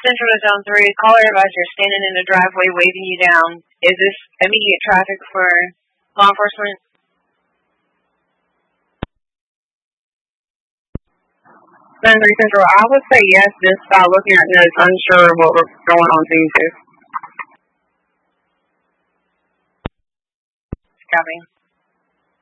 Central to Zone 3. Caller advisor standing in the driveway waving you down. Is this immediate traffic for law enforcement? Zone 3 Central, I would say yes, just by looking at notes, unsure of what was going on scene 2. Copy.